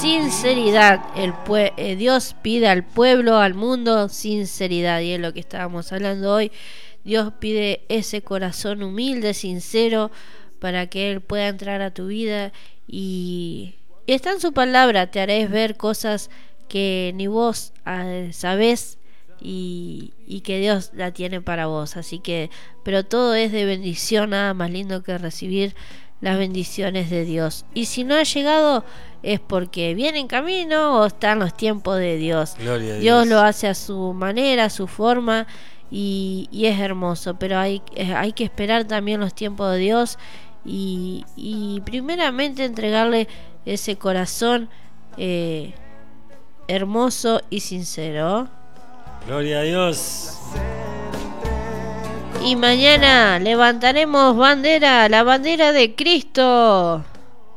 sinceridad. Dios pide al pueblo, al mundo, sinceridad. Y es lo que estábamos hablando hoy. Dios pide ese corazón humilde, sincero, para que Él pueda entrar a tu vida. Y está en su palabra, te haréis ver cosas que ni vos sabés, y que Dios la tiene para vos. Así que, pero todo es de bendición, nada más lindo que recibir las bendiciones de Dios. Y si no ha llegado, es porque viene en camino o está en los tiempos de Dios. Gloria a Dios Dios. lo hace a su manera, a su forma, y es hermoso. Pero hay que esperar también los tiempos de Dios, y primeramente entregarle ese corazón hermoso y sincero. Gloria a Dios. Y mañana levantaremos bandera, la bandera de Cristo.